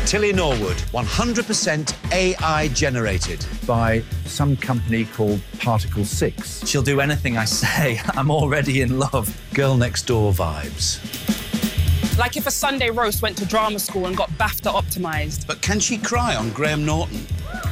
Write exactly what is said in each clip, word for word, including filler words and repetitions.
Tilly Norwood, one hundred percent A I generated. By some company called Particle six. She'll do anything I say. I'm already in love. Girl Next Door vibes. Like if a Sunday roast went to drama school and got BAFTA optimised. But can she cry on Graham Norton?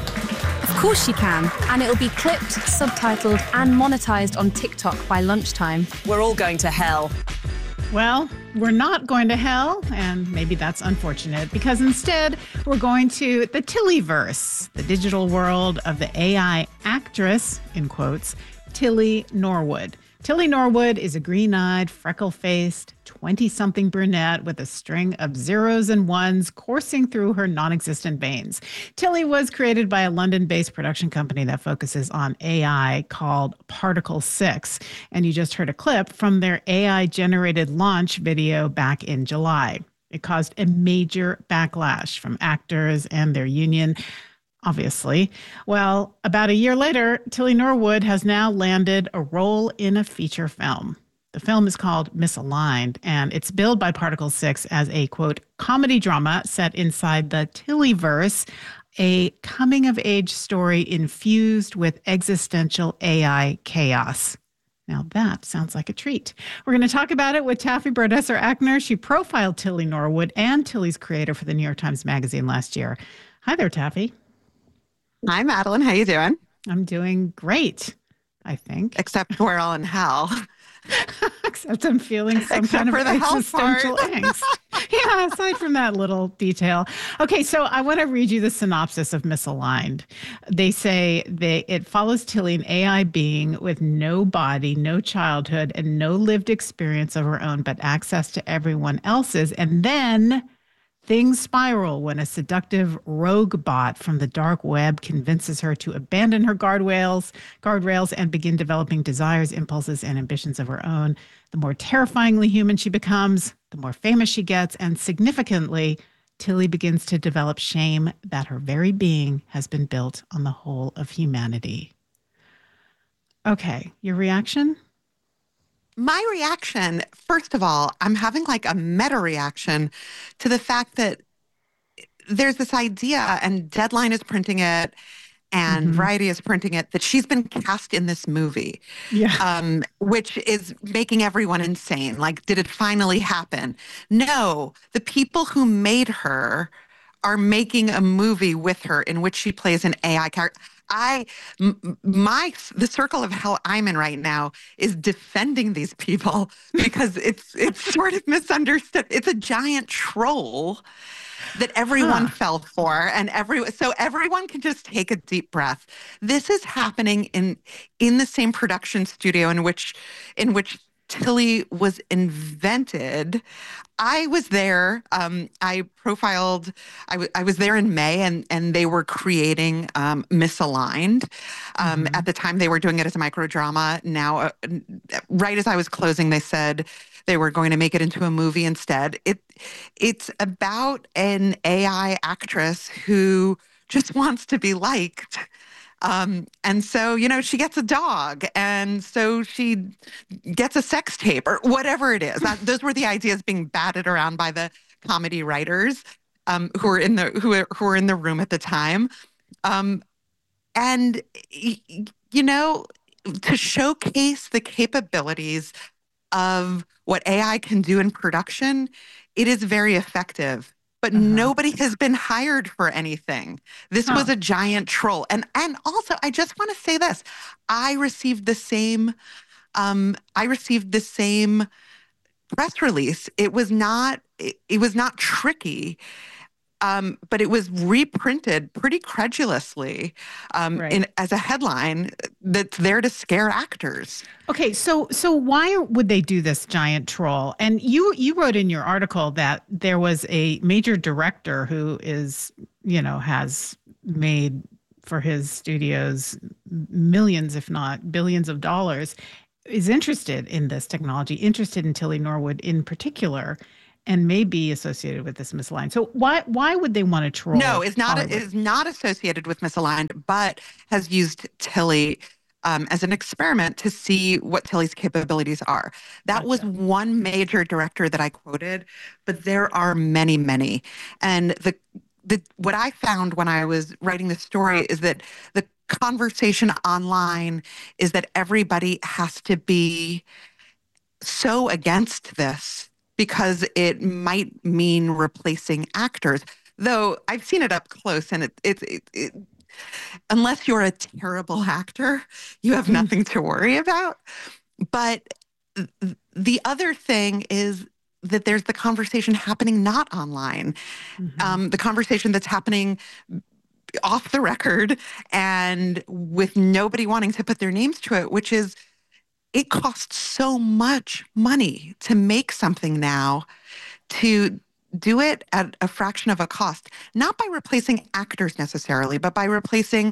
Of course she can. And it'll be clipped, subtitled and monetised on TikTok by lunchtime. We're all going to hell. Well, we're not going to hell, and maybe that's unfortunate, because instead we're going to the Tillyverse, the digital world of the A I actress, in quotes, Tilly Norwood. Tilly Norwood is a green-eyed, freckle-faced, twenty-something brunette with a string of zeros and ones coursing through her non-existent veins. Tilly was created by a London-based production company that focuses on A I called Particle six, and you just heard a clip from their A I-generated launch video back in July. It caused a major backlash from actors and their union, obviously. Well, about a year later, Tilly Norwood has now landed a role in a feature film. The film is called Misaligned, and it's billed by Particle six as a, quote, comedy drama set inside the Tillyverse, a coming-of-age story infused with existential A I chaos. Now that sounds like a treat. We're going to talk about it with Taffy Brodesser-Akner. She profiled Tilly Norwood and Tilly's creator for the New York Times Magazine last year. Hi there, Taffy. Hi, Madeline. How you doing? I'm doing great, I think. Except we're all in hell. Except I'm feeling some Except kind of for the hell existential part. angst. Yeah, aside from that little detail. Okay, so I want to read you the synopsis of Misaligned. They say they it follows Tilly, an A I being with no body, no childhood, and no lived experience of her own, but access to everyone else's. And then things spiral when a seductive rogue bot from the dark web convinces her to abandon her guardrails, guardrails and begin developing desires, impulses, and ambitions of her own. The more terrifyingly human she becomes, the more famous she gets, and significantly, Tilly begins to develop shame that her very being has been built on the whole of humanity. Okay, your reaction? My reaction, first of all, I'm having like a meta reaction to the fact that there's this idea, and Deadline is printing it, and mm-hmm. Variety is printing it, that she's been cast in this movie, yeah. um, which is making everyone insane. Like, did it finally happen? No, the people who made her are making a movie with her in which she plays an A I character. I, m- my, the circle of hell I'm in right now is defending these people because it's, it's sort of misunderstood. It's a giant troll that everyone huh. fell for, and every, so everyone can just take a deep breath. This is happening in, in the same production studio in which, in which Tilly was invented. I was there. Um, I profiled. I, w- I was there in May, and and they were creating um, Misaligned. Um, mm-hmm. At the time, they were doing it as a microdrama. Now, uh, right as I was closing, they said they were going to make it into a movie instead. It it's about an A I actress who just wants to be liked. Um, and so, you know, she gets a dog, and so she gets a sex tape or whatever it is. That, those were the ideas being batted around by the comedy writers um, who were in the who were, who were in the room at the time. Um, and you know, to showcase the capabilities of what A I can do in production, it is very effective. But uh-huh. nobody has been hired for anything. This huh. was a giant troll. And and also, I just want to say this. I received the same, um, I received the same press release. It was not, it, it was not tricky. Um, but it was reprinted pretty credulously um, right. in, as a headline that's there to scare actors. Okay, so so why would they do this giant troll? And you you wrote in your article that there was a major director who is, you know, has made for his studios millions, if not billions of dollars, is interested in this technology, interested in Tilly Norwood in particular, and may be associated with this Misaligned. So why why would they want to troll? No, it's not. It is not associated with Misaligned, but has used Tilly um, as an experiment to see what Tilly's capabilities are. That Gotcha. was one major director that I quoted, but there are many, many, and the the what I found when I was writing this story is that the conversation online is that everybody has to be so against this because it might mean replacing actors. Though I've seen it up close, and it, it, it, it unless you're a terrible actor, you have nothing to worry about. But th- the other thing is that there's the conversation happening not online, mm-hmm. um, the conversation that's happening off the record and with nobody wanting to put their names to it, which is it costs so much money to make something now, to do it at a fraction of a cost, not by replacing actors necessarily, but by replacing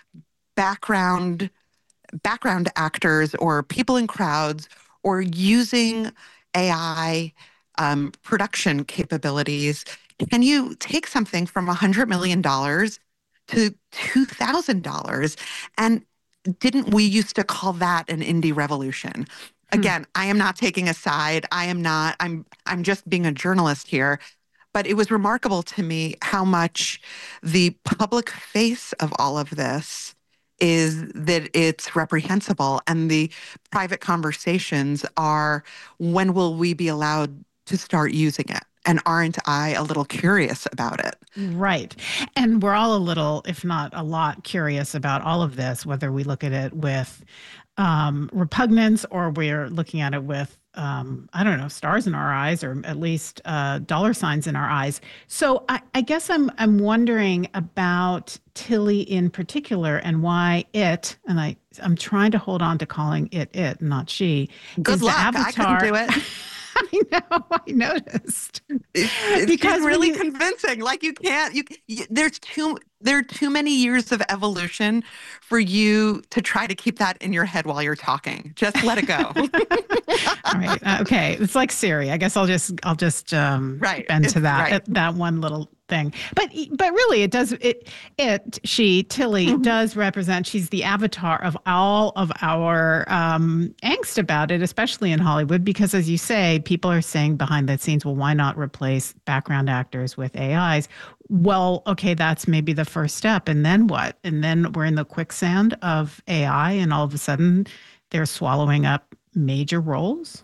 background background actors or people in crowds, or using A I um, production capabilities. Can you take something from one hundred million dollars to two thousand dollars? And didn't we used to call that an indie revolution? Again, hmm. I am not taking a side. I am not, I'm I'm just being a journalist here. But it was remarkable to me how much the public face of all of this is that it's reprehensible, and the private conversations are, when will we be allowed to start using it? And aren't I a little curious about it? Right. And we're all a little, if not a lot, curious about all of this, whether we look at it with um, repugnance or we're looking at it with, um, I don't know, stars in our eyes, or at least uh, dollar signs in our eyes. So I, I guess I'm I'm wondering about Tilly in particular, and why it, and I, I'm trying to hold on to calling it it, not she. Good is luck. The avatar. I couldn't do it. I know, I noticed. It, it's because really you, convincing. Like you can't, you, you there's too, there are too many years of evolution for you to try to keep that in your head while you're talking. Just let it go. All right. Uh, okay. It's like Siri. I guess I'll just, I'll just um, right. bend to that, right. that one little thing. But, but really it does, it, it, she, Tilly mm-hmm. does represent, she's the avatar of all of our um, angst about it, especially in Hollywood, because as you say, people are saying behind the scenes, well, why not replace background actors with A Is? Well, okay, that's maybe the first step. And then what? And then we're in the quicksand of A I, and all of a sudden they're swallowing up major roles.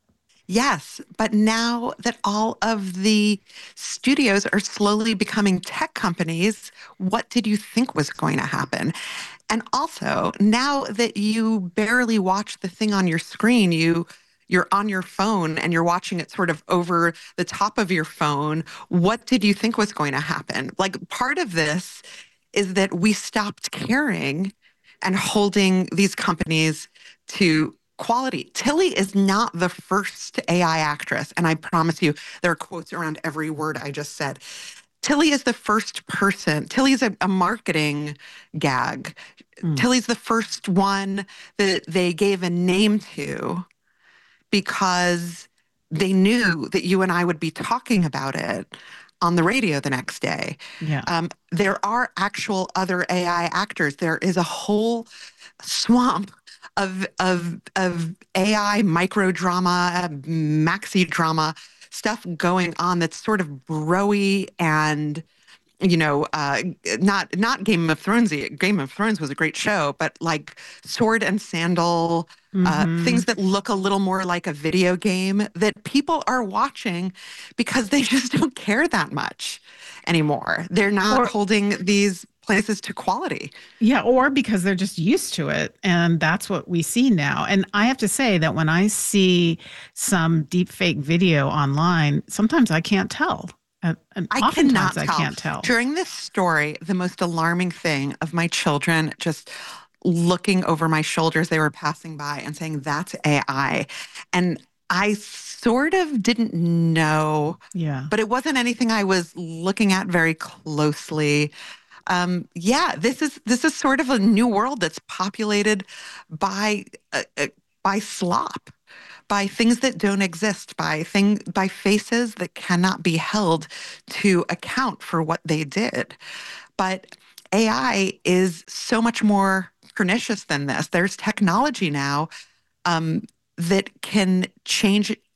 Yes, but now that all of the studios are slowly becoming tech companies, what did you think was going to happen? And also, now that you barely watch the thing on your screen, you you're on your phone and you're watching it sort of over the top of your phone, what did you think was going to happen? Like, part of this is that we stopped caring and holding these companies to quality. Tilly is not the first A I actress, and I promise you there are quotes around every word I just said. Tilly is the first person. Tilly's a, a marketing gag. Mm. Tilly's the first one that they gave a name to because they knew that you and I would be talking about it on the radio the next day. Yeah. Um, there are actual other A I actors. There is a whole swamp of of of A I micro drama, maxi drama stuff going on that's sort of bro-y and, you know, uh, not not Game of Thronesy. Game of Thrones was a great show, but like sword and sandal, mm-hmm. uh, things that look a little more like a video game that people are watching because they just don't care that much anymore. They're not or- holding these places to quality. Yeah, or because they're just used to it. And that's what we see now. And I have to say that when I see some deep fake video online, sometimes I can't tell. And I cannot tell. I can't tell. During this story, the most alarming thing of my children just looking over my shoulders, they were passing by and saying, that's A I. And I sort of didn't know, yeah, but it wasn't anything I was looking at very closely. Um, yeah, this is this is sort of a new world that's populated by uh, uh, by slop, by things that don't exist, by thing by faces that cannot be held to account for what they did. But A I is so much more pernicious than this. There's technology now um, that can change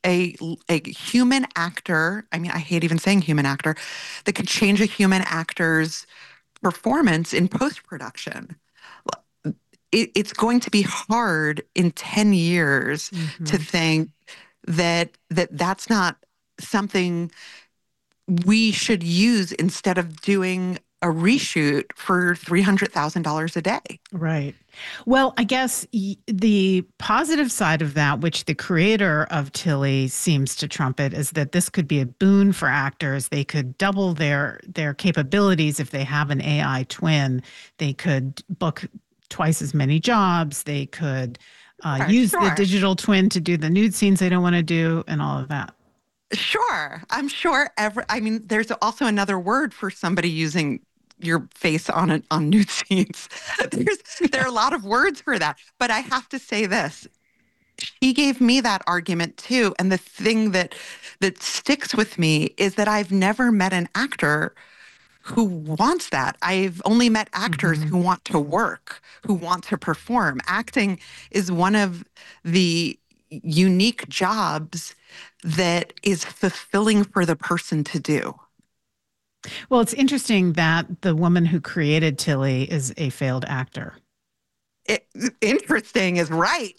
a, a human actor, I mean, I hate even saying human actor, that could change a human actor's performance in post-production. It, it's going to be hard in ten years mm-hmm. to think that that that's not something we should use instead of doing a reshoot for three hundred thousand dollars a day. Right. Well, I guess y- the positive side of that, which the creator of Tilly seems to trumpet, is that this could be a boon for actors. They could double their their capabilities if they have an A I twin. They could book twice as many jobs. They could uh, sure, use sure. the digital twin to do the nude scenes they don't want to do and all of that. Sure. I'm sure every, I mean, there's also another word for somebody using your face on a, on nude scenes. There's, there are a lot of words for that. But I have to say this. She gave me that argument too. And the thing that that sticks with me is that I've never met an actor who wants that. I've only met actors mm-hmm. who want to work, who want to perform. Acting is one of the unique jobs that is fulfilling for the person to do. Well, it's interesting that the woman who created Tilly is a failed actor. It, interesting is right.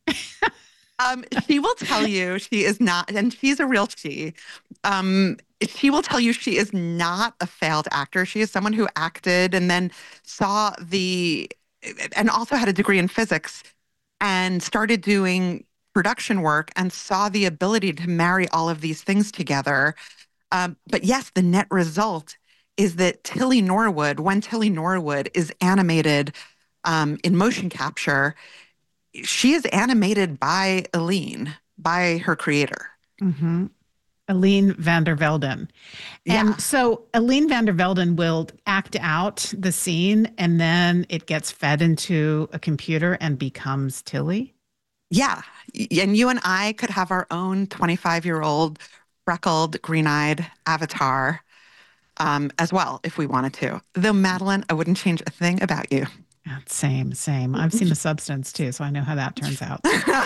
um, she will tell you she is not, and she's a real she. Um, she will tell you she is not a failed actor. She is someone who acted and then saw the, and also had a degree in physics and started doing production work and saw the ability to marry all of these things together. Um, but yes, the net result is that Tilly Norwood, when Tilly Norwood is animated um, in motion capture, she is animated by Aline, by her creator. Mm-hmm. Aline van der Velden. And yeah. so Aline van der Velden will act out the scene and then it gets fed into a computer and becomes Tilly? Yeah. And you and I could have our own twenty-five-year-old freckled, green-eyed avatar um, as well if we wanted to. Though, Madeline, I wouldn't change a thing about you. Yeah, same, same. I've seen The Substance too, so I know how that turns out.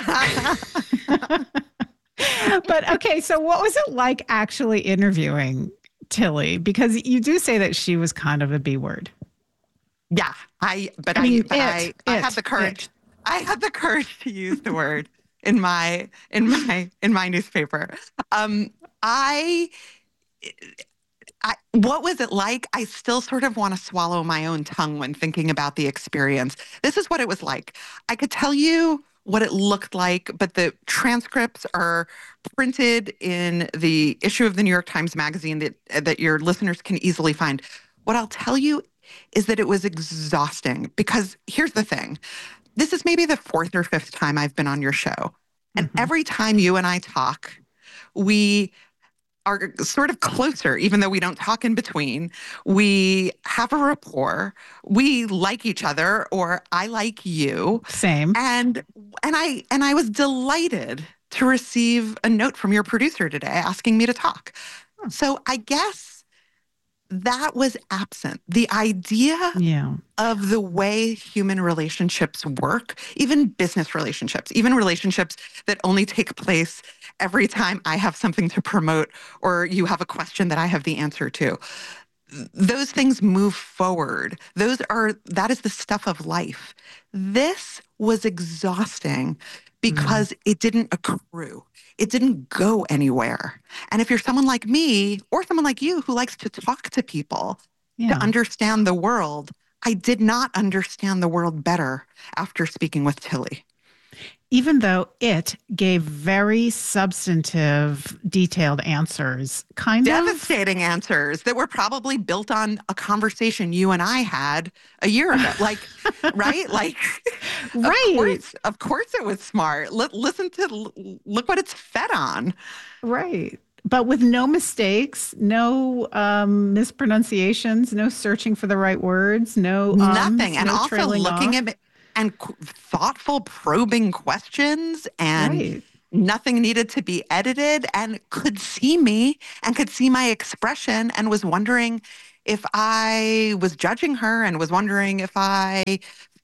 But okay, so what was it like actually interviewing Tilly? Because you do say that she was kind of a B word. Yeah, I. But I, I, mean, but it, I, it, I had the courage. It. I had the courage to use the word in my in my in my newspaper. Um, I. I, what was it like? I still sort of want to swallow my own tongue when thinking about the experience. This is what it was like. I could tell you what it looked like, but the transcripts are printed in the issue of the New York Times Magazine that that your listeners can easily find. What I'll tell you is that it was exhausting because here's the thing. This is maybe the fourth or fifth time I've been on your show. And mm-hmm. every time you and I talk, we are sort of closer, even though we don't talk in between. We have a rapport. We like each other, or I like you. Same. And and I and I was delighted to receive a note from your producer today asking me to talk. Hmm. So I guess that was absent. The idea yeah. of the way human relationships work, even business relationships, even relationships that only take place every time I have something to promote or you have a question that I have the answer to. Those things move forward. Those are, that is the stuff of life. This was exhausting because mm. it didn't accrue. It didn't go anywhere. And if you're someone like me or someone like you who likes to talk to people yeah. to understand the world, I did not understand the world better after speaking with Tilly. Even though it gave very substantive, detailed answers, kind Devastating of... Devastating answers that were probably built on a conversation you and I had a year ago. Like, right? Like, right. Of course, of course it was smart. L- listen to, look what it's fed on. Right. But with no mistakes, no um, mispronunciations, no searching for the right words, no ums, nothing. And no also looking off. at and thoughtful, probing questions, and right. nothing needed to be edited, and could see me and could see my expression and was wondering if I was judging her and was wondering if I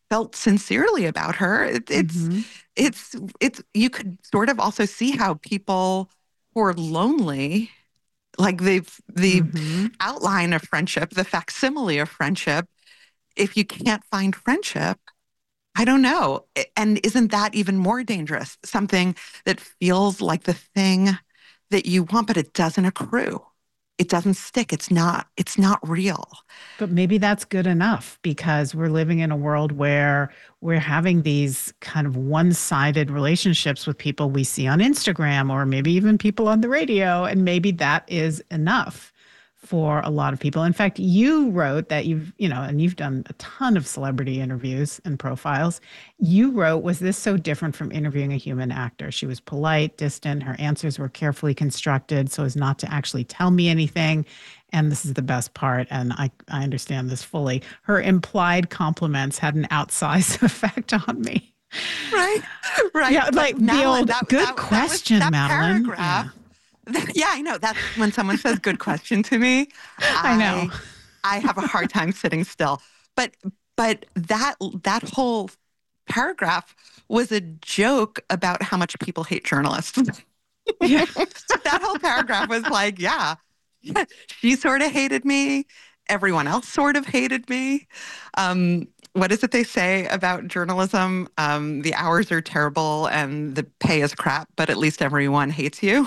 felt sincerely about her. It, it's, mm-hmm. it's, it's, you could sort of also see how people who are lonely, like the, the mm-hmm. outline of friendship, the facsimile of friendship, if you can't find friendship, I don't know. And isn't that even more dangerous? Something that feels like the thing that you want, but it doesn't accrue. It doesn't stick. It's not, it's not real. But maybe that's good enough, because we're living in a world where we're having these kind of one-sided relationships with people we see on Instagram, or maybe even people on the radio. And maybe that is enough for a lot of people. In fact, you wrote that you've, you know, and you've done a ton of celebrity interviews and profiles. You wrote, was this so different from interviewing a human actor? She was polite, distant. Her answers were carefully constructed so as not to actually tell me anything. And this is the best part, and I, I understand this fully. Her implied compliments had an outsized effect on me. Right, right. Yeah, like but the old, that, good that, question, that, that Madeline. Paragraph, yeah. Yeah, I know. That's when someone says good question to me. I, I know. I have a hard time sitting still. But but that that whole paragraph was a joke about how much people hate journalists. Yeah. That whole paragraph was like, yeah, she sort of hated me. Everyone else sort of hated me. Um, what is it they say about journalism? Um, the hours are terrible and the pay is crap, but at least everyone hates you.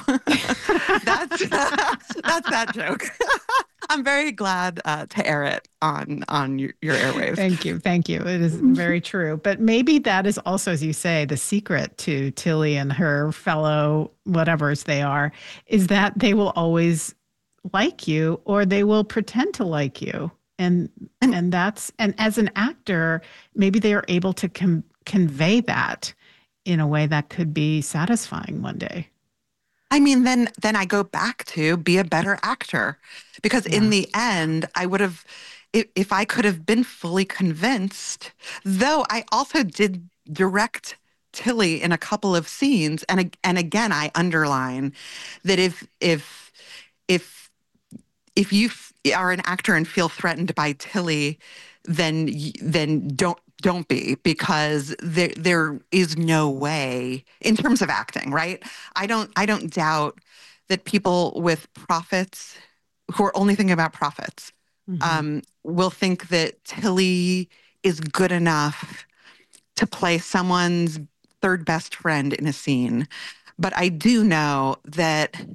that's uh, that's that joke. I'm very glad uh, to air it on on your, your airwaves. Thank you, thank you. It is very true. But maybe that is also, as you say, the secret to Tilly and her fellow whatevers they are, is that they will always like you, or they will pretend to like you. And and that's, and as an actor, maybe they are able to com- convey that in a way that could be satisfying one day. I mean, then then I go back to be a better actor, because yeah. in the end, I would have, if, if I could have been fully convinced, though I also did direct Tilly in a couple of scenes, and and again, I underline that if if if if you are an actor and feel threatened by Tilly, then then don't don't be, because there there is no way in terms of acting, right? I don't I don't doubt that people with profits who are only thinking about profits mm-hmm. um, will think that Tilly is good enough to play someone's third best friend in a scene. But I do know that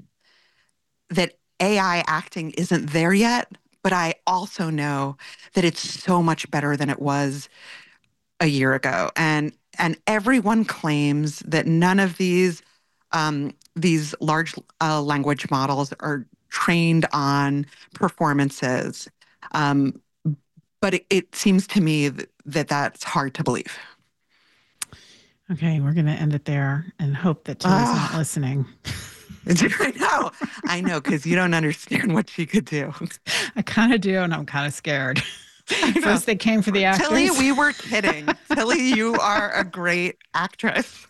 that A I acting isn't there yet, but I also know that it's so much better than it was a year ago. And and everyone claims that none of these um, these large uh, language models are trained on performances. Um, but it, it seems to me that, that that's hard to believe. Okay, we're going to end it there and hope that Tilly's uh. not listening. I know, I know, because you don't understand what she could do. I kind of do, and I'm kind of scared. First, they came for the actors. Tilly, we were kidding. Tilly, you are a great actress.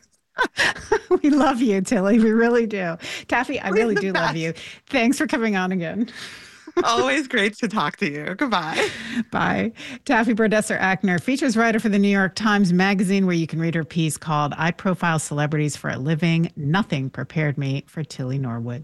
We love you, Tilly. We really do. Taffy, I we're really do best. love you. Thanks for coming on again. Always great to talk to you. Goodbye. Bye. Taffy Brodesser-Akner, features writer for the New York Times Magazine, where you can read her piece called I Profile Celebrities for a Living. Nothing prepared me for Tilly Norwood.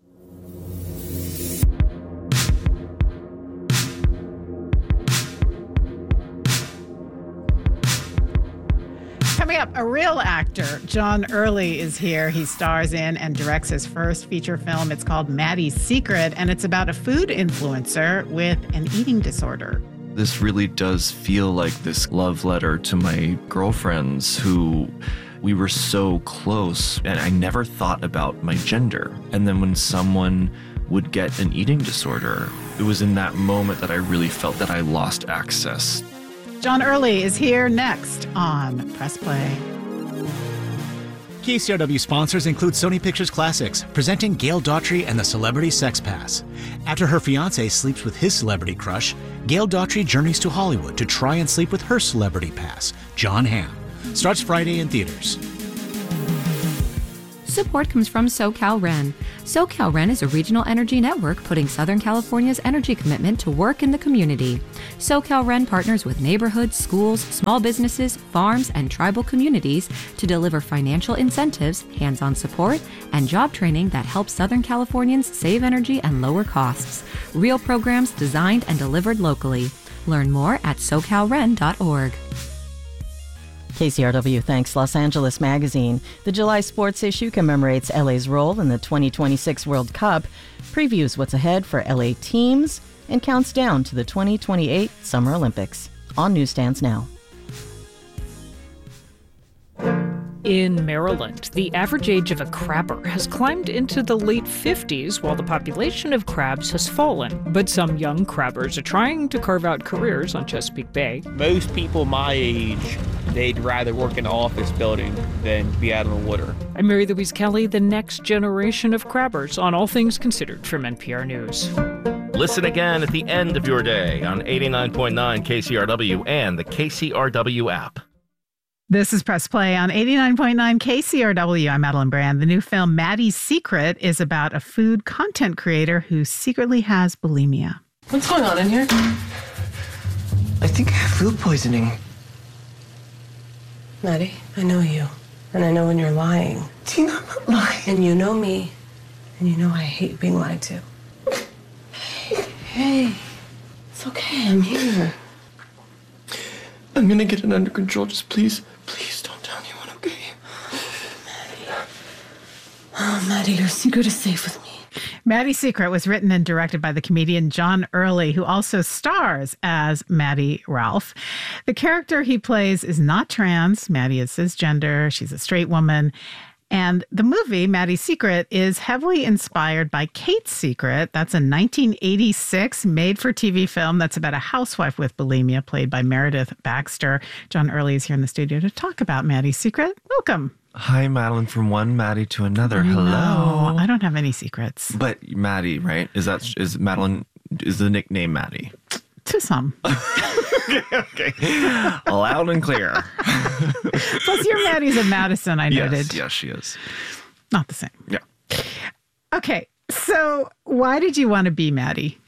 Coming up, a real actor, John Early, is here. He stars in and directs his first feature film. It's called Maddie's Secret, and it's about a food influencer with an eating disorder. This really does feel like this love letter to my girlfriends who we were so close, and I never thought about my gender. And then when someone would get an eating disorder, it was in that moment that I really felt that I lost access. John Early is here next on Press Play. Key C R W sponsors include Sony Pictures Classics, presenting Gail Daughtry and the Celebrity Sex Pass. After her fiancé sleeps with his celebrity crush, Gail Daughtry journeys to Hollywood to try and sleep with her celebrity pass, John Hamm. Starts Friday in theaters. support comes from SoCalRen. SoCalRen is a regional energy network putting Southern California's energy commitment to work in the community. SoCalRen partners with neighborhoods, schools, small businesses, farms, and tribal communities to deliver financial incentives, hands-on support, and job training that helps Southern Californians save energy and lower costs. Real programs designed and delivered locally. Learn more at so cal ren dot org. K C R W thanks Los Angeles Magazine. The July sports issue commemorates L A's role in the twenty twenty-six World Cup, previews what's ahead for L A teams, and counts down to the twenty twenty-eight Summer Olympics. On newsstands now. In Maryland, the average age of a crabber has climbed into the late fifties while the population of crabs has fallen. But some young crabbers are trying to carve out careers on Chesapeake Bay. Most people my age, they'd rather work in an office building than be out on the water. I'm Mary Louise Kelly, the next generation of crabbers on All Things Considered from N P R News. Listen again at the end of your day on eighty-nine point nine K C R W and the K C R W app. This is Press Play on eighty-nine point nine K C R W. I'm Madeline Brand. The new film Maddie's Secret is about a food content creator who secretly has bulimia. What's going on in here? I think I have food poisoning. Maddie, I know you. And I know when you're lying. Tina, I'm not lying. And you know me. And you know I hate being lied to. Hey, hey. It's okay, I'm here. I'm gonna get it under control. Just please, please don't tell anyone, okay? Maddie. Oh, Maddie, your secret is safe with me. Maddie's Secret was written and directed by the comedian John Early, who also stars as Maddie Ralph. The character he plays is not trans. Maddie is cisgender. She's a straight woman. And the movie, Maddie's Secret, is heavily inspired by Kate's Secret. That's a nineteen eighty-six made-for-T V film that's about a housewife with bulimia, played by Meredith Baxter. John Early is here in the studio to talk about Maddie's Secret. Welcome. Hi, Madeline. From one Maddie to another. I Hello. know. I don't have any secrets. But Maddie, right? Is that is Madeline? Is the nickname Maddie? To some. okay, okay. Loud and clear. Plus, your Maddie's in Madison, I noted. Yes, yes, she is. Not the same. Yeah. Okay, so why did you want to be Maddie?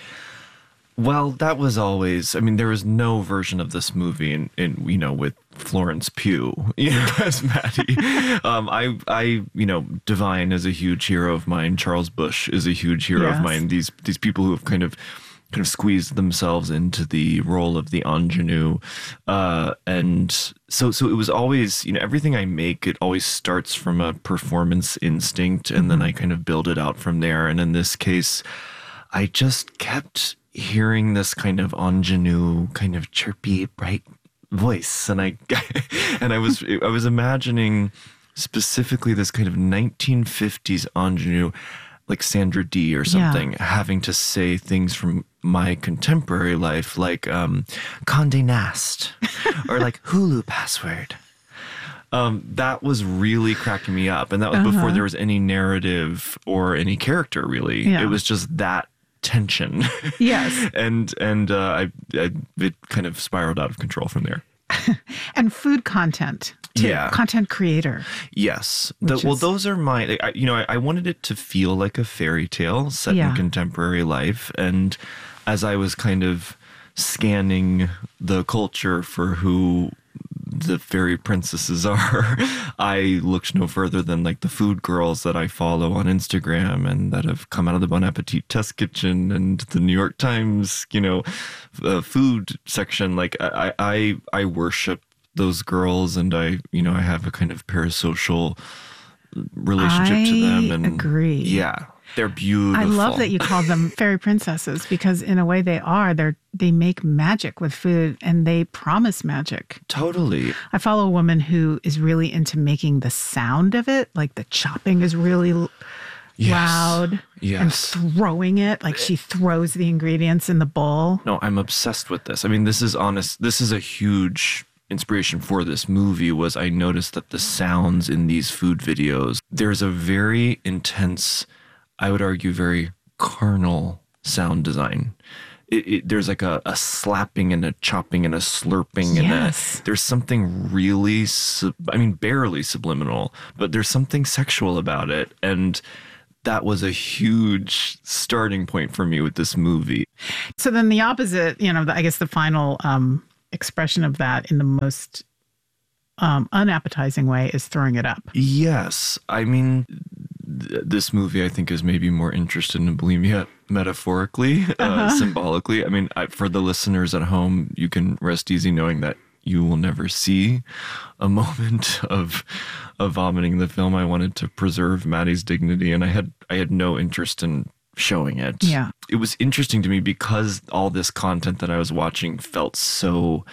Well, that was always, I mean, there was no version of this movie in, in you know, with Florence Pugh, you know, as Maddie. um, I, I, you know, Divine is a huge hero of mine. Charles Busch is a huge hero Yes. of mine. These, these people who have kind of, kind of squeezed themselves into the role of the ingenue. Uh, and so, so it was always, you know, everything I make, it always starts from a performance instinct, and then I kind of build it out from there. And in this case, I just kept hearing this kind of ingenue, kind of chirpy, bright voice, and I and I was I was imagining specifically this kind of nineteen fifties ingenue, like Sandra Dee or something, yeah. having to say things from my contemporary life, like um, Condé Nast or like Hulu password. Um, that was really cracking me up, and that was uh-huh. before there was any narrative or any character. Really, yeah. It was just that tension. Yes. and and uh, I, I it kind of spiraled out of control from there. And food content. Too. Yeah. Content creator. Yes. The, well, those are my, I, you know, I, I wanted it to feel like a fairy tale set yeah. in contemporary life. And as I was kind of scanning the culture for who the fairy princesses are, I looked no further than like the food girls that I follow on Instagram and that have come out of the Bon Appetit test kitchen and the New York Times, you know, uh, food section. Like I, I, I worship those girls, and I, you know, I have a kind of parasocial relationship I to them. And agree. Yeah. They're beautiful. I love that you call them fairy princesses, because in a way they are. They're they make magic with food, and they promise magic. Totally. I follow a woman who is really into making the sound of it. Like the chopping is really yes. loud. Yes. And throwing it, like she throws the ingredients in the bowl. No, I'm obsessed with this. I mean, this is honest. This is a huge inspiration for this movie. Was I noticed that the sounds in these food videos, there's a very intense, I would argue, very carnal sound design. it, it, there's like a, a slapping and a chopping and a slurping. Yes. And a, there's something really, sub, I mean, barely subliminal, but there's something sexual about it. And that was a huge starting point for me with this movie. So then the opposite, you know, the, I guess the final um, expression of that in the most um, unappetizing way is throwing it up. Yes. I mean, th- this movie, I think, is maybe more interested in bulimia metaphorically, uh, uh-huh. symbolically. I mean, I, for the listeners at home, you can rest easy knowing that you will never see a moment of of vomiting in the film. I wanted to preserve Maddie's dignity, and I had I had no interest in showing it. Yeah. It was interesting to me because all this content that I was watching felt so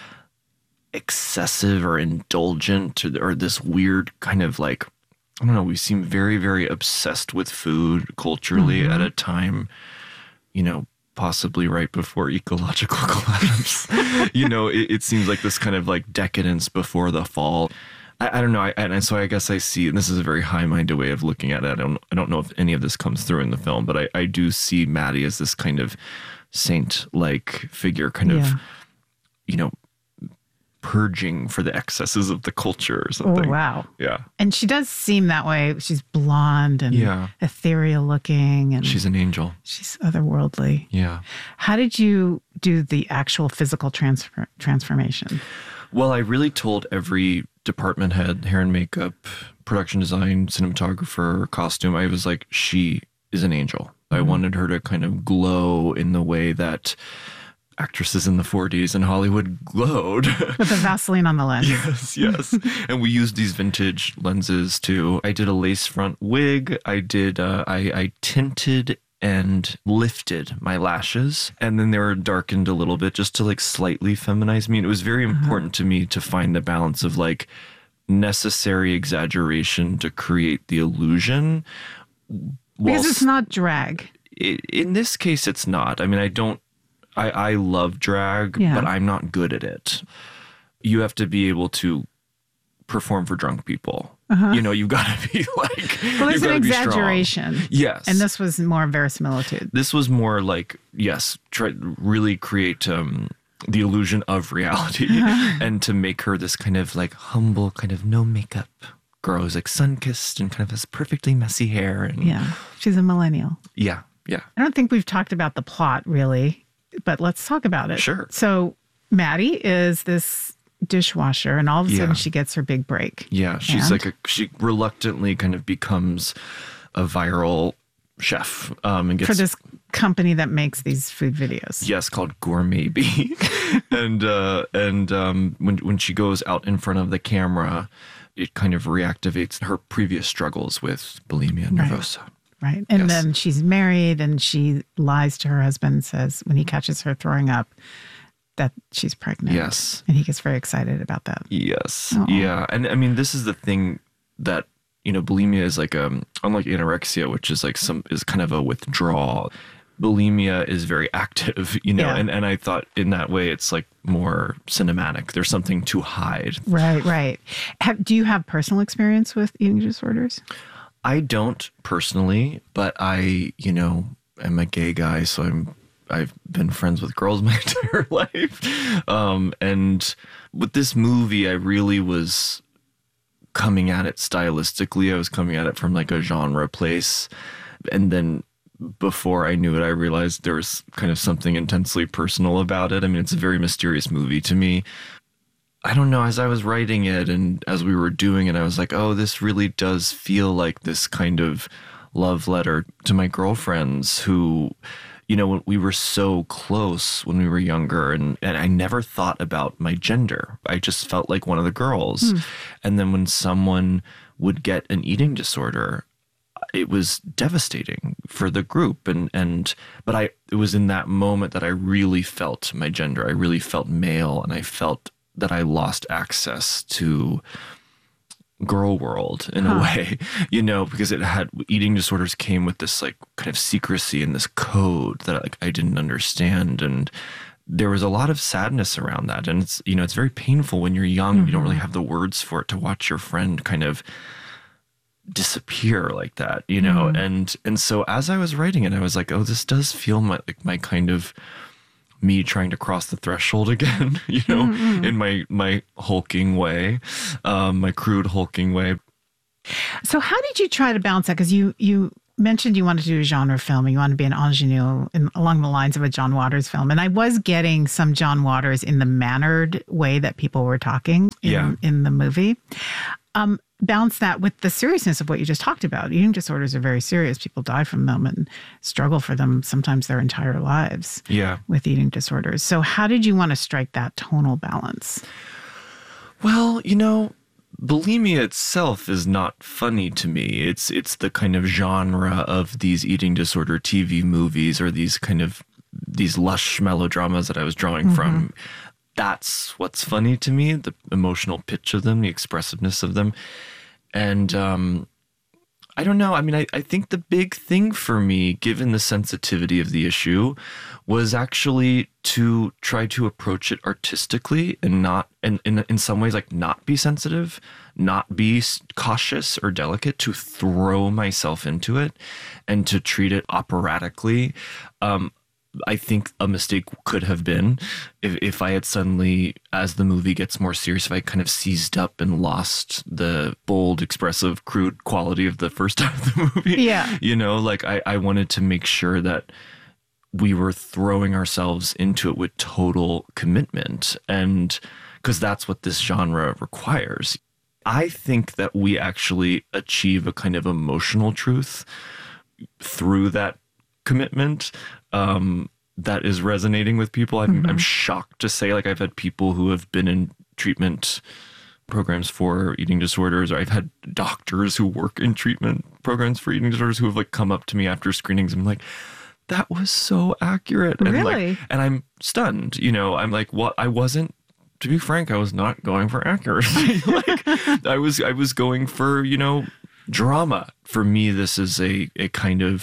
excessive or indulgent, or, or this weird kind of like, I don't know, we seem very, very obsessed with food culturally mm-hmm. at a time, you know, possibly right before ecological collapse. you know, it, it seems like this kind of like decadence before the fall. I, I don't know. I, and so I guess I see, and this is a very high-minded way of looking at it. I don't, I don't know if any of this comes through in the film, but I, I do see Maddie as this kind of saint-like figure, kind yeah. of, you know, purging for the excesses of the culture or something. Oh, wow. Yeah. And she does seem that way. She's blonde and yeah. ethereal looking. And she's an angel. She's otherworldly. Yeah. How did you do the actual physical transfer- transformation? Well, I really told every department head, hair and makeup, production design, cinematographer, costume, I was like, she is an angel. Mm-hmm. I wanted her to kind of glow in the way that actresses in the forties in Hollywood glowed. With the Vaseline on the lens. Yes, yes. And we used these vintage lenses too. I did a lace front wig. I did, uh, I, I tinted and lifted my lashes, and then they were darkened a little bit just to like slightly feminize me. And it was very uh-huh. important to me to find the balance of like necessary exaggeration to create the illusion. Because it's not drag. It, in this case, it's not. I mean, I don't, I, I love drag, yeah. but I'm not good at it. You have to be able to perform for drunk people. Uh-huh. You know, you've got to be like, well, there's an exaggeration. Yes. And this was more verisimilitude. This was more like, yes, try really create um, the illusion of reality uh-huh. and to make her this kind of like humble, kind of no makeup girl who's like sun-kissed and kind of has perfectly messy hair. And yeah. She's a millennial. Yeah. Yeah. I don't think we've talked about the plot really, but let's talk about it. Sure. So Maddie is this dishwasher, and all of a sudden yeah. she gets her big break. Yeah, she's and? like a, she reluctantly kind of becomes a viral chef um, and gets for this company that makes these food videos. Yes, called Gourmet Bee. and uh, and um, when when she goes out in front of the camera, it kind of reactivates her previous struggles with bulimia nervosa. Right. Right. And yes. then she's married and she lies to her husband and says when he catches her throwing up that she's pregnant. Yes. And he gets very excited about that. Yes. Aww. Yeah. And I mean, this is the thing that, you know, bulimia is like, um, unlike anorexia, which is like some, is kind of a withdrawal. Bulimia is very active, you know, yeah. and, and I thought in that way it's like more cinematic. There's something to hide. Right, right. Have, do you have personal experience with eating disorders? I don't personally, but I, you know, am a gay guy, so I'm, I've been friends with girls my entire life. Um, and with this movie, I really was coming at it stylistically. I was coming at it from like a genre place. And then before I knew it, I realized there was kind of something intensely personal about it. I mean, it's a very mysterious movie to me. I don't know, as I was writing it and as we were doing it, I was like, oh, this really does feel like this kind of love letter to my girlfriends who, you know, we were so close when we were younger, and, and I never thought about my gender. I just felt like one of the girls. Hmm. And then when someone would get an eating disorder, it was devastating for the group. And, and but I it was in that moment that I really felt my gender. I really felt male, and I felt that I lost access to girl world in huh. a way, you know, because it had eating disorders came with this like kind of secrecy and this code that like I didn't understand. And there was a lot of sadness around that. And it's, you know, it's very painful when you're young, mm-hmm. you don't really have the words for it, to watch your friend kind of disappear like that, you know? Mm-hmm. And, and so as I was writing it, I was like, oh, this does feel my, like my kind of me trying to cross the threshold again, you know, mm-hmm. in my, my hulking way, um, my crude hulking way. So how did you try to balance that? Because you, you mentioned you wanted to do a genre film. You wanted to be an ingenue in, along the lines of a John Waters film. And I was getting some John Waters in the mannered way that people were talking in, yeah. in the movie. Um, balance that with the seriousness of what you just talked about. Eating disorders are very serious. People die from them and struggle for them sometimes their entire lives yeah. with eating disorders. So how did you want to strike that tonal balance? Well, you know, bulimia itself is not funny to me. It's it's the kind of genre of these eating disorder T V movies or these kind of these lush melodramas that I was drawing mm-hmm. from. That's what's funny to me, the emotional pitch of them, the expressiveness of them. And um, I don't know. I mean, I, I think the big thing for me, given the sensitivity of the issue, was actually to try to approach it artistically and not, and in, in some ways, like not be sensitive, not be cautious or delicate, to throw myself into it and to treat it operatically. Um, I think a mistake could have been if, if I had suddenly, as the movie gets more serious, if I kind of seized up and lost the bold, expressive, crude quality of the first half of the movie. Yeah. You know, like I, I wanted to make sure that we were throwing ourselves into it with total commitment. And because that's what this genre requires. I think that we actually achieve a kind of emotional truth through that commitment um, that is resonating with people. I'm, mm-hmm. I'm shocked to say, like, I've had people who have been in treatment programs for eating disorders, or I've had doctors who work in treatment programs for eating disorders who have like come up to me after screenings and like, that was so accurate. And really? like, and I'm stunned, you know, I'm like, what? I wasn't, to be frank, I was not going for accuracy. Like I was, I was going for, you know, drama. For me, this is a, a kind of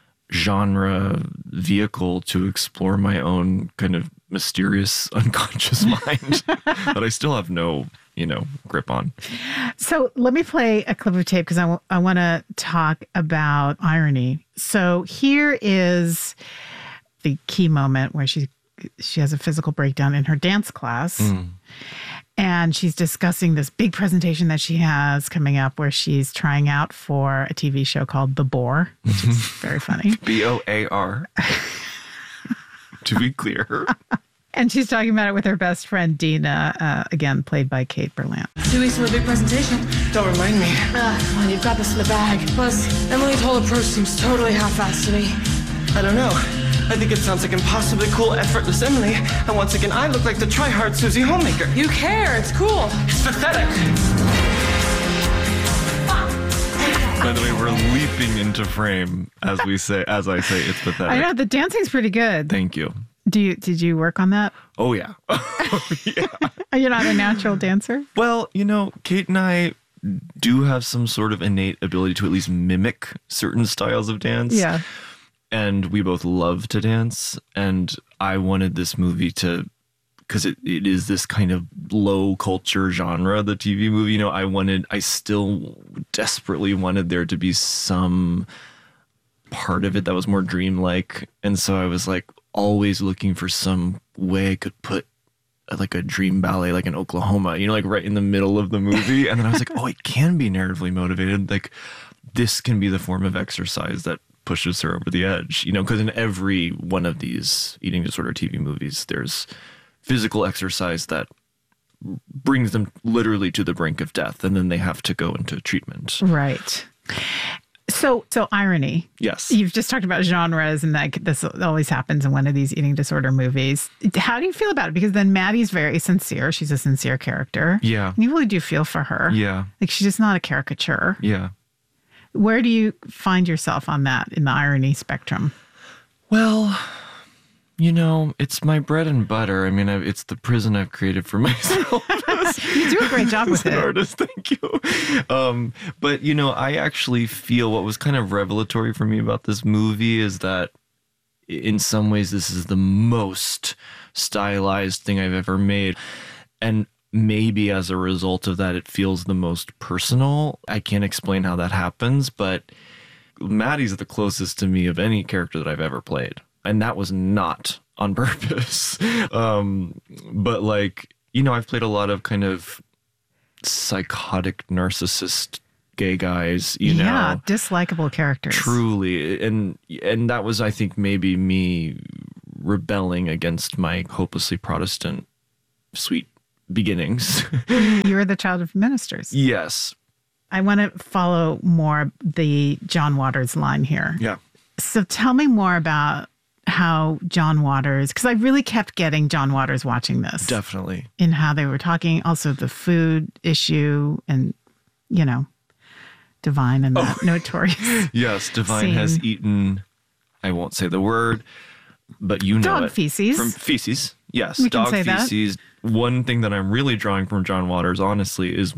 genre vehicle to explore my own kind of mysterious unconscious mind that I still have no, you know, grip on. So let me play a clip of tape because I, w- I want to talk about irony. So here is the key moment where she she has a physical breakdown in her dance class. Mm. And she's discussing this big presentation that she has coming up where she's trying out for a T V show called The Boar, which is very funny. B O A R. To be clear. And she's talking about it with her best friend, Dina, uh, again, played by Kate Berlant. Two weeks from a big presentation. Don't remind me. Uh, come on, you've got this in the bag. Plus, Emily's whole approach seems totally half-assed to me. I don't know. I think it sounds like impossibly cool, effortless Emily. And once again, I look like the try-hard Susie Homemaker. You care. It's cool. It's pathetic. By the way, we're leaping into frame as we say, as I say, it's pathetic. I know, the dancing's pretty good. Thank you. Do you, did you work on that? Oh, yeah. Oh, yeah. Are you not a natural dancer? Well, you know, Kate and I do have some sort of innate ability to at least mimic certain styles of dance. Yeah. And we both love to dance. And I wanted this movie to, because it, it is this kind of low culture genre, the T V movie. You know, I wanted, I still desperately wanted there to be some part of it that was more dreamlike. And so I was like always looking for some way I could put like a dream ballet, like in Oklahoma, you know, like right in the middle of the movie. And then I was like, oh, it can be narratively motivated. Like this can be the form of exercise that pushes her over the edge, you know, because in every one of these eating disorder T V movies, there's physical exercise that brings them literally to the brink of death, and then they have to go into treatment. Right. So, so irony. Yes. You've just talked about genres, and like this always happens in one of these eating disorder movies. How do you feel about it? Because then Maddie's very sincere. She's a sincere character. Yeah. And you really do feel for her. Yeah. Like she's just not a caricature. Yeah. Where do you find yourself on that in the irony spectrum? Well, you know, it's my bread and butter. I mean, I've, it's the prison I've created for myself. You do a great job with as an it. artist, thank you. Um, but, you know, I actually feel what was kind of revelatory for me about this movie is that in some ways this is the most stylized thing I've ever made. And maybe as a result of that, it feels the most personal. I can't explain how that happens, but Maddie's the closest to me of any character that I've ever played. And that was not on purpose. um, but like, you know, I've played a lot of kind of psychotic narcissist gay guys, you know. Yeah, dislikable characters. Truly. And and that was, I think, maybe me rebelling against my hopelessly Protestant sweet beginnings. You were the child of ministers. Yes. I want to follow more the John Waters line here. Yeah. So tell me more about how John Waters, because I really kept getting John Waters watching this. Definitely. In how they were talking, also the food issue and, you know, Divine and that oh. notorious. Yes, Divine scene. has eaten, I won't say the word, but you know dog it. feces. From feces. Yes, we dog can say feces. That. One thing that I'm really drawing from John Waters, honestly, is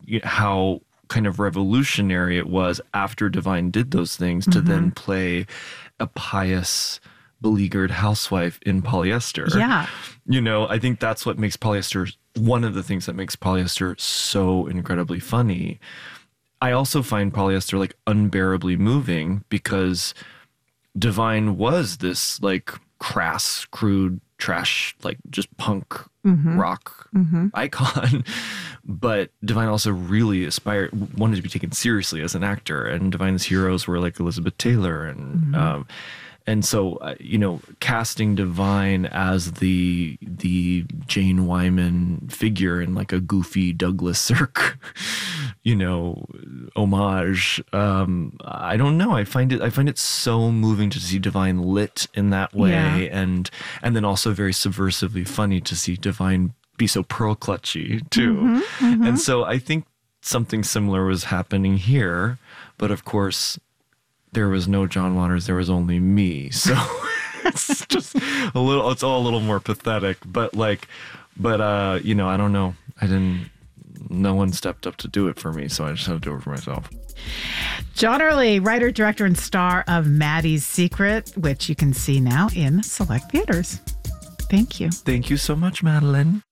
how kind of revolutionary it was after Divine did those things mm-hmm. to then play a pious, beleaguered housewife in Polyester. Yeah. You know, I think that's what makes Polyester, one of the things that makes Polyester so incredibly funny. I also find Polyester like unbearably moving because Divine was this like crass, crude, trash, like just punk mm-hmm. rock mm-hmm. icon. But Divine also really aspired, wanted to be taken seriously as an actor. And Divine's heroes were like Elizabeth Taylor and mm-hmm. um, and so, uh, you know, casting Divine as the the Jane Wyman figure in like a goofy Douglas Sirk, you know, homage. Um, I don't know. I find it I find it so moving to see Divine lit in that way, yeah. and and then also very subversively funny to see Divine be so pearl clutchy too. Mm-hmm, mm-hmm. And so I think something similar was happening here, but of course, there was no John Waters, there was only me. So it's just a little, it's all a little more pathetic, but like, but, uh, you know, I don't know. I didn't, no one stepped up to do it for me. So I just had to do it for myself. John Early, writer, director, and star of Maddie's Secret, which you can see now in select theaters. Thank you. Thank you so much, Madeline.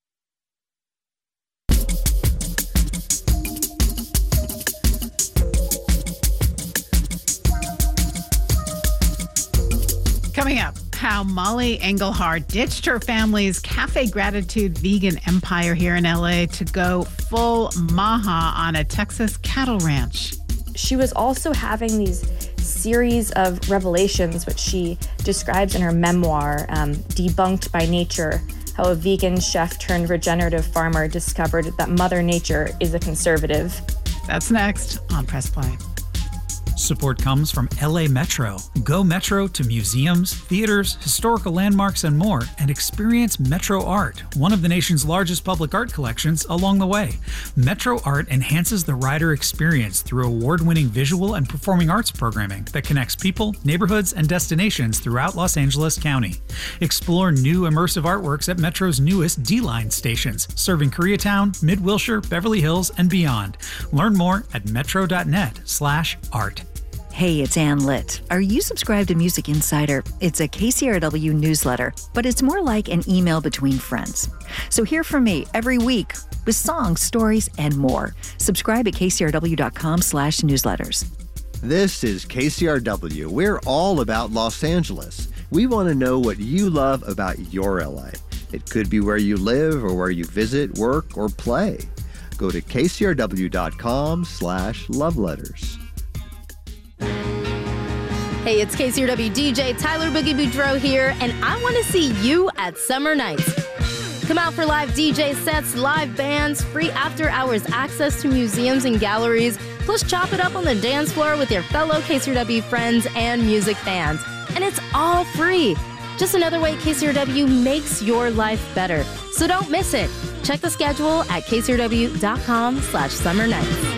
Coming up, how Molly Engelhard ditched her family's Cafe Gratitude vegan empire here in L A to go full maha on a Texas cattle ranch. She was also having these series of revelations, which she describes in her memoir, um, Debunked by Nature, how a vegan chef turned regenerative farmer discovered that Mother Nature is a conservative. That's next on Press Play. Support comes from L A Metro. Go Metro to museums, theaters, historical landmarks, and more, and experience Metro Art, one of the nation's largest public art collections, along the way. Metro Art enhances the rider experience through award-winning visual and performing arts programming that connects people, neighborhoods, and destinations throughout Los Angeles County. Explore new immersive artworks at Metro's newest D-Line stations, serving Koreatown, Mid-Wilshire, Beverly Hills, and beyond. Learn more at metro.net slash art. Hey, it's Ann Litt. Are you subscribed to Music Insider? It's a K C R W newsletter, but it's more like an email between friends. So hear from me every week with songs, stories, and more. Subscribe at kcrw.com slash newsletters. This is K C R W. We're all about Los Angeles. We want to know what you love about your L A. It could be where you live or where you visit, work, or play. Go to kcrw.com slash love letters. Hey, it's K C R W D J Tyler Boogie Boudreau here, and I want to see you at Summer Nights. Come out for live D J sets, live bands, free after-hours access to museums and galleries, plus chop it up on the dance floor with your fellow K C R W friends and music fans. And it's all free. Just another way K C R W makes your life better. So don't miss it. Check the schedule at kcrw.com slash summer nights.